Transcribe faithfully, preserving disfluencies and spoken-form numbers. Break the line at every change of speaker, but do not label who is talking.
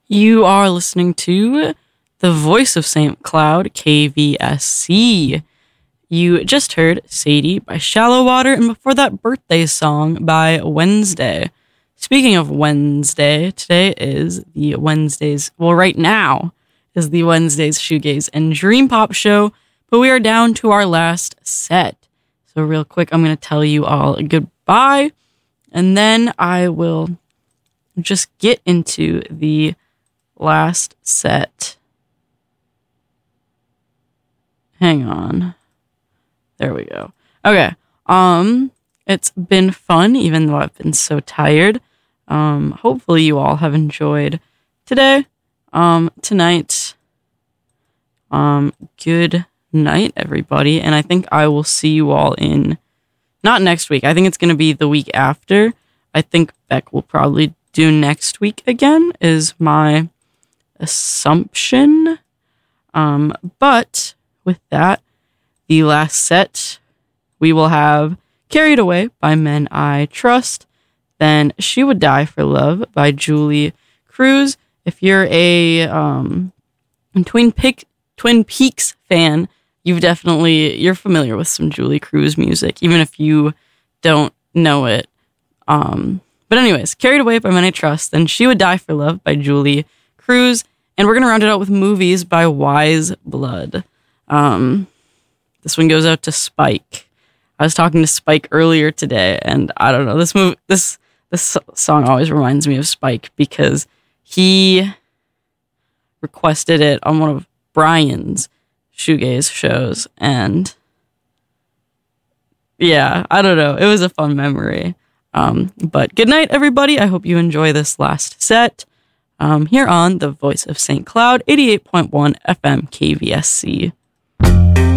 You are listening to the voice of Saint Cloud, K V S C. You just heard Sadie by Shallow Water, and before that, Birthday Song by Wednesday. Speaking of Wednesday, today is the Wednesdays, well, right now is the Wednesdays Shoegaze and Dream Pop show, but we are down to our last set. So real quick, I'm going to tell you all goodbye, and then I will just get into the last set. Hang on. There we go. Okay. Um, it's been fun, even though I've been so tired. Um, hopefully you all have enjoyed today, um, tonight. Um, good night, everybody. And I think I will see you all in, not next week. I think it's going to be the week after. I think Beck will probably do next week again, is my assumption. Um, but with that, the last set, we will have Carried Away by Men I Trust, then She Would Die for Love by Julie Cruz. If you're a um, Twin, Peak, Twin Peaks fan, you've definitely, you're familiar with some Julie Cruz music, even if you don't know it. Um, but anyways, Carried Away by Men I Trust, then She Would Die for Love by Julie Cruz, and we're going to round it out with Movies by Wise Blood. Um, this one goes out to Spike. I was talking to Spike earlier today, and I don't know, this move, this this song always reminds me of Spike because he requested it on one of Brian's shoegaze shows, and yeah, I don't know, it was a fun memory. Um, but good night, everybody. I hope you enjoy this last set um, here on the Voice of Saint Cloud, eighty-eight point one F M K V S C.